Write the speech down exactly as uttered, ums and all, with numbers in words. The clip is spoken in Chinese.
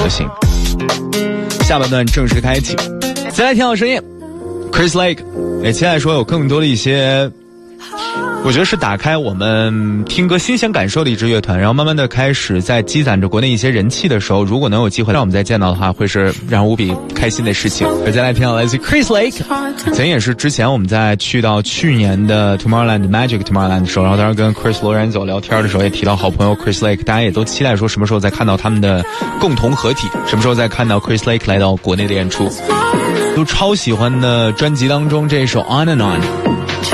就行。下半段正式开启，再来听好声音 Chris Lake。 也期待说有更多的一些，我觉得是打开我们听歌新鲜感受的一支乐团，然后慢慢的开始在积攒着国内一些人气的时候，如果能有机会让我们再见到的话，会是让我无比开心的事情。而再来听到来自 Chris Lake， 咱也是之前我们在去到去年的 Tomorrowland Magic Tomorrowland 的时候，然后当时跟 Chris Lorenzo 聊天的时候也提到好朋友 Chris Lake， 大家也都期待说什么时候再看到他们的共同合体，什么时候再看到 Chris Lake 来到国内的演出。都超喜欢的专辑当中这首 On and On，